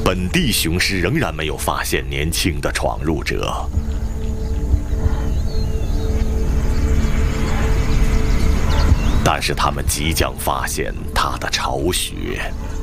本地雄狮仍然没有发现年轻的闯入者。但是他们即将发现他的巢穴。